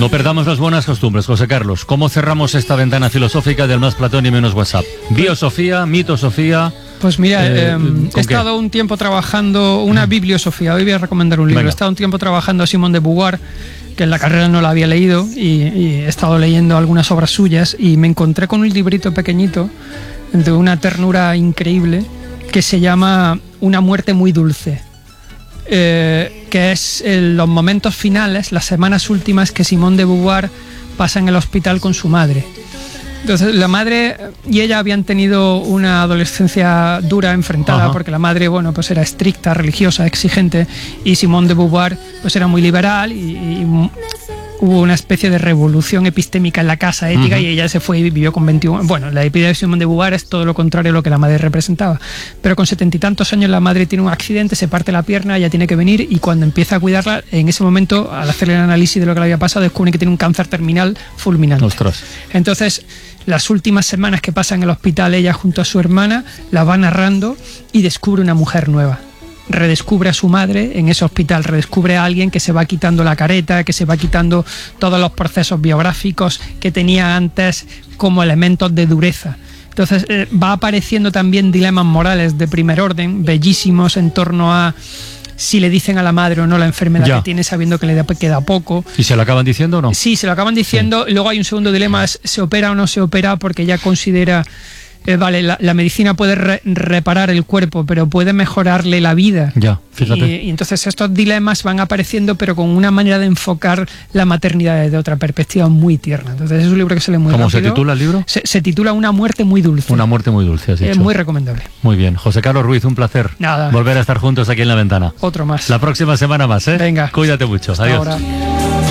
No perdamos las buenas costumbres, José Carlos. ¿Cómo cerramos esta ventana filosófica del Más Platón y Menos WhatsApp? Biosofía, mitosofía... Pues mira, he estado un tiempo trabajando una bibliosofía. Hoy voy a recomendar un libro. Venga. He estado un tiempo trabajando a Simone de Beauvoir, que en la carrera no la había leído, y he estado leyendo algunas obras suyas, y me encontré con un librito pequeñito de una ternura increíble que se llama Una muerte muy dulce, que es los momentos finales, las semanas últimas que Simone de Beauvoir pasa en el hospital con su madre. Entonces la madre y ella habían tenido una adolescencia dura, enfrentada. Ajá. Porque la madre, bueno, pues era estricta, religiosa, exigente, y Simone de Beauvoir pues era muy liberal, y hubo una especie de revolución epistémica en la casa ética. Uh-huh. Y ella se fue y vivió con 21. Bueno, la vida de Simone de Beauvoir es todo lo contrario a lo que la madre representaba. Pero con 70 y tantos años la madre tiene un accidente, se parte la pierna, ella tiene que venir, y cuando empieza a cuidarla, en ese momento, al hacerle el análisis de lo que le había pasado, descubre que tiene un cáncer terminal fulminante. Ostras. Entonces, las últimas semanas que pasa en el hospital, ella junto a su hermana la va narrando y descubre una mujer nueva. Redescubre a su madre en ese hospital, redescubre a alguien que se va quitando la careta, que se va quitando todos los procesos biográficos que tenía antes como elementos de dureza. Entonces va apareciendo también dilemas morales de primer orden, bellísimos, en torno a si le dicen a la madre o no la enfermedad que tiene, sabiendo que le queda poco. ¿Y se lo acaban diciendo o no? Sí, se lo acaban diciendo. Sí. Luego hay un segundo dilema, ¿se opera o no se opera? Porque ella considera... vale, la medicina puede reparar el cuerpo, pero puede mejorarle la vida. Ya, fíjate. Y entonces estos dilemas van apareciendo, pero con una manera de enfocar la maternidad desde otra perspectiva muy tierna. Entonces es un libro que se lee muy rápido. ¿Cómo se titula el libro? Se titula Una muerte muy dulce. Una muerte muy dulce, has dicho. Muy recomendable. Muy bien. José Carlos Ruiz, un placer. Nada. Volver a estar juntos aquí en La Ventana. Otro más. La próxima semana más, ¿eh? Venga. Cuídate mucho. Hasta Adiós. Ahora.